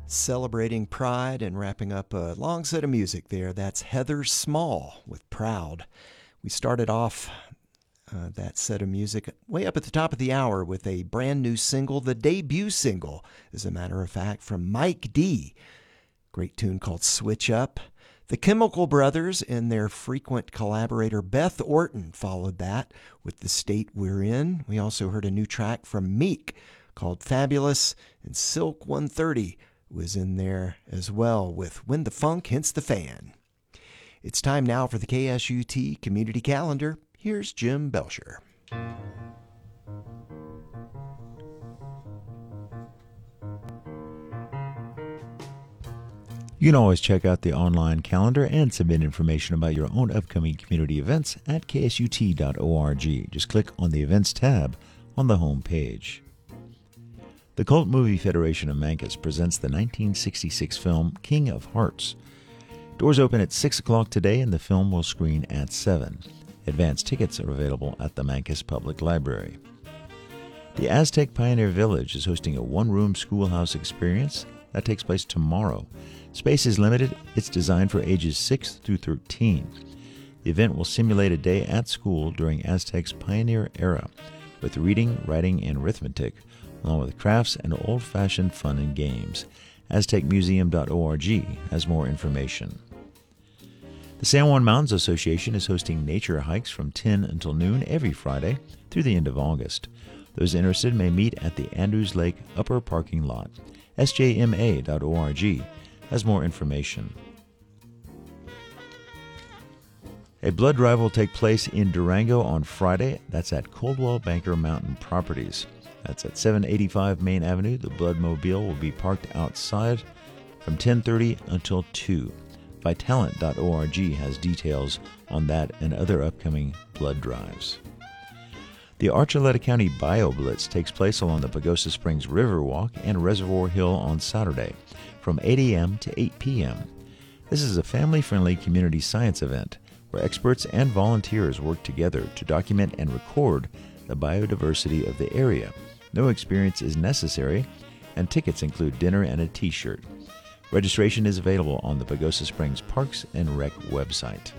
Celebrating Pride and wrapping up a long set of music there. That's Heather Small with Proud. We started off that set of music way up at the top of the hour with a brand new single, the debut single, as a matter of fact, from Mike D. Great tune called Switch Up. The Chemical Brothers and their frequent collaborator Beth Orton followed that with The State We're In. We also heard a new track from Meek called Fabulous, and Silk 130 was in there as well with When the Funk Hits the Fan. It's time now for the KSUT Community Calendar. Here's Jim Belcher. You can always check out the online calendar and submit information about your own upcoming community events at ksut.org. Just click on the Events tab on the home page. The Cult Movie Federation of Mancos presents the 1966 film King of Hearts. Doors open at 6 o'clock today and the film will screen at 7. Advance tickets are available at the Mancos Public Library. The Aztec Pioneer Village is hosting a one-room schoolhouse experience that takes place tomorrow. Space is limited. It's designed for ages 6 through 13. The event will simulate a day at school during Aztec's pioneer era with reading, writing, and arithmetic, along with crafts and old-fashioned fun and games. AztecMuseum.org has more information. The San Juan Mountains Association is hosting nature hikes from 10 until noon every Friday through the end of August. Those interested may meet at the Andrews Lake Upper Parking Lot. SJMA.org has more information. A blood drive will take place in Durango on Friday. That's at Coldwell Banker Mountain Properties. That's at 785 Main Avenue. The Bloodmobile will be parked outside from 10:30 until 2. Vitalent.org has details on that and other upcoming blood drives. The Archuleta County BioBlitz takes place along the Pagosa Springs Riverwalk and Reservoir Hill on Saturday from 8 a.m. to 8 p.m. This is a family-friendly community science event where experts and volunteers work together to document and record the biodiversity of the area. No experience is necessary, and tickets include dinner and a t-shirt. Registration is available on the Pagosa Springs Parks and Rec website.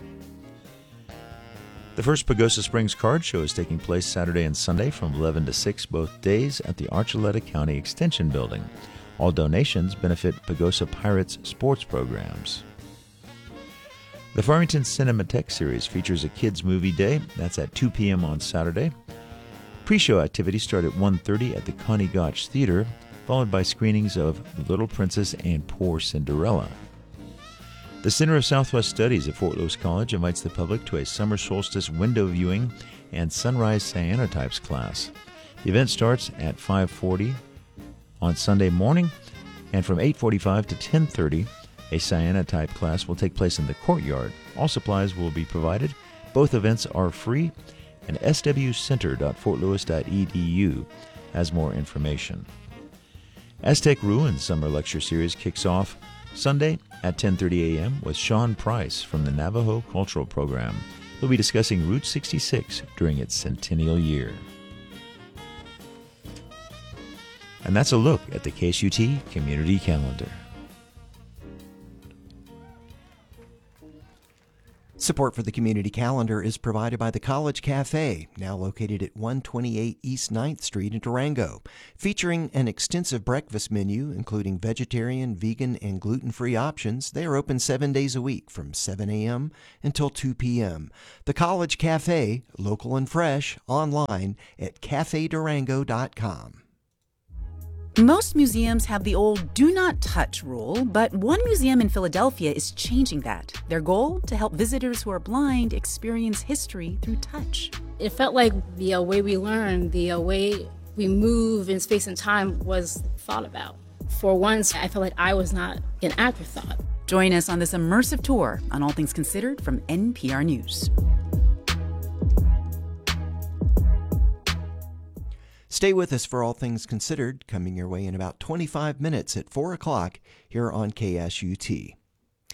The first Pagosa Springs Card Show is taking place Saturday and Sunday from 11 to 6 both days at the Archuleta County Extension Building. All donations benefit Pagosa Pirates sports programs. The Farmington Cinematheque Series features a kids' movie day. That's at 2 p.m. on Saturday. Pre-show activities start at 1:30 at the Connie Gotch Theater, followed by screenings of The Little Princess and Poor Cinderella. The Center of Southwest Studies at Fort Lewis College invites the public to a summer solstice window viewing and sunrise cyanotypes class. The event starts at 5:40 on Sunday morning, and from 8:45 to 10:30, a cyanotype class will take place in the courtyard. All supplies will be provided. Both events are free, and swcenter.fortlewis.edu has more information. Aztec Ruins Summer Lecture Series kicks off Sunday at 10:30 a.m. with Sean Price from the Navajo Cultural Program. He'll be discussing Route 66 during its centennial year. And that's a look at the KSUT Community Calendar. Support for the Community Calendar is provided by the College Cafe, now located at 128 East 9th Street in Durango, featuring an extensive breakfast menu, including vegetarian, vegan, and gluten-free options. They are open 7 days a week from 7 a.m. until 2 p.m. The College Cafe, local and fresh, online at cafedurango.com. Most museums have the old do not touch rule, but one museum in Philadelphia is changing that. Their goal? To help visitors who are blind experience history through touch. It felt like the way we learn, the way we move in space and time was thought about. For once, I felt like I was not an afterthought. Join us on this immersive tour on All Things Considered from NPR News. Stay with us for All Things Considered, coming your way in about 25 minutes at 4 o'clock here on KSUT.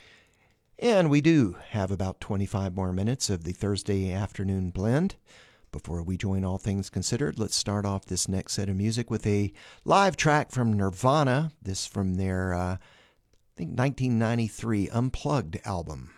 And we do have about 25 more minutes of the Thursday afternoon blend Before we join All Things Considered, let's start off this next set of music with a live track from Nirvana. This from their, I think, 1993 Unplugged album.